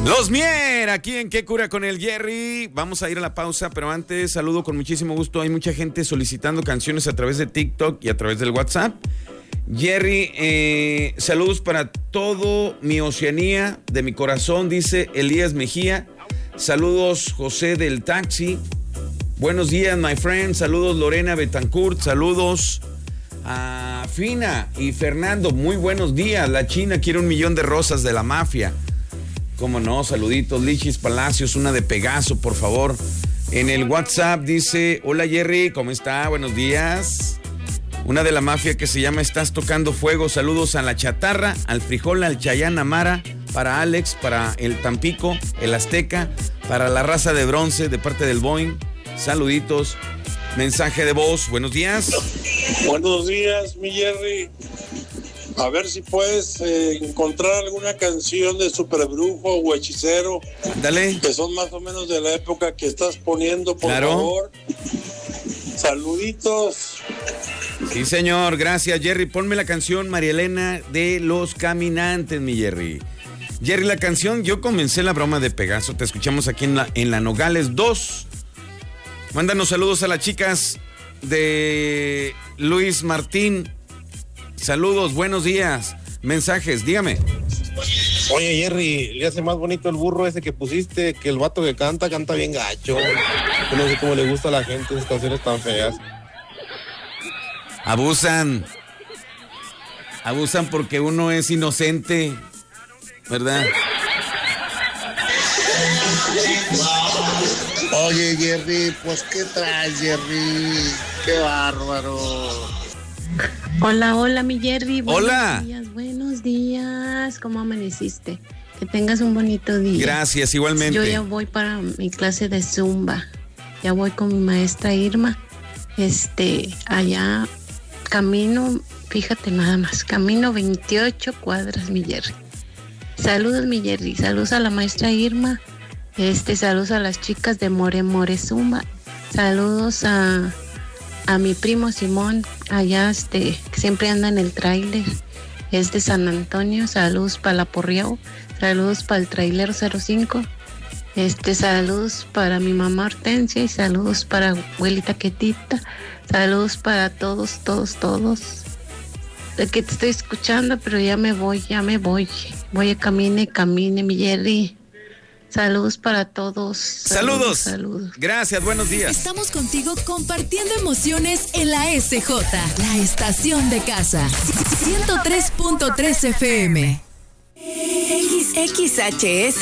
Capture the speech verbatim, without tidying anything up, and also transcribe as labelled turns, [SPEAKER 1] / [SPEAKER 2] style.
[SPEAKER 1] Los Mier, aquí en ¿Qué cura con el Jerry? Vamos a ir a la pausa, pero antes saludo con muchísimo gusto. Hay mucha gente solicitando canciones a través de TikTok y a través del WhatsApp. Jerry, eh, saludos para todo mi Oceanía, de mi corazón, dice Elías Mejía. Saludos José del Taxi. Buenos días, my friend. Saludos Lorena Betancourt. Saludos a Fina y Fernando. Muy buenos días. La China quiere un millón de rosas de la mafia. Cómo no, saluditos. Lichis Palacios, una de Pegaso, por favor. En el WhatsApp dice, hola Jerry, ¿cómo está? Buenos días. Una de la mafia que se llama Estás Tocando Fuego. Saludos a La Chatarra, al Frijol, al Chayán Amara, para Alex, para el Tampico, el Azteca, para la Raza de Bronce, de parte del Boeing. Saluditos. Mensaje de voz, buenos días.
[SPEAKER 2] Buenos días, mi Jerry. A ver si puedes eh, encontrar alguna canción de Superbrujo o Hechicero.
[SPEAKER 1] Dale.
[SPEAKER 2] Que son más o menos de la época que estás poniendo, por
[SPEAKER 1] claro.
[SPEAKER 2] favor. Saluditos.
[SPEAKER 1] Sí, señor, gracias, Jerry. Ponme la canción María Elena de Los Caminantes, mi Jerry. Jerry, la canción, yo comencé la broma de Pegaso. Te escuchamos aquí en la, en la Nogales dos. Mándanos saludos a las chicas de Luis Martín. Saludos, buenos días. Mensajes, dígame.
[SPEAKER 3] Oye, Jerry, le hace más bonito el burro ese que pusiste que el vato que canta, canta bien gacho. Yo no sé cómo le gusta a la gente esas canciones tan feas.
[SPEAKER 1] Abusan. Abusan porque uno es inocente, ¿verdad?
[SPEAKER 4] Oye, Jerry, pues ¿qué traes, Jerry? Qué bárbaro.
[SPEAKER 5] Hola, hola, mi Jerry. Buenos
[SPEAKER 1] hola.
[SPEAKER 5] días, buenos días. ¿Cómo amaneciste? Que tengas un bonito día.
[SPEAKER 1] Gracias, igualmente.
[SPEAKER 5] Yo ya voy para mi clase de Zumba. Ya voy con mi maestra Irma. Este, allá camino, fíjate nada más, camino veintiocho cuadras, mi Jerry. Saludos, mi Jerry. Saludos a la maestra Irma. Este, saludos a las chicas de More More Zumba. Saludos a... a mi primo Simón, allá este, que siempre anda en el tráiler, es de San Antonio. Saludos para la Porriao, saludos para el trailero cero cinco, este, saludos para mi mamá Hortensia y saludos para abuelita Quetita, saludos para todos, todos, todos. De que te estoy escuchando, pero ya me voy, ya me voy, voy a camine, camine, mi Jerry. Saludos para todos.
[SPEAKER 1] Saludos. Saludos. Saludos. Gracias, buenos días.
[SPEAKER 6] Estamos contigo compartiendo emociones en la S J, la estación de casa. ciento tres punto tres F M. X X H S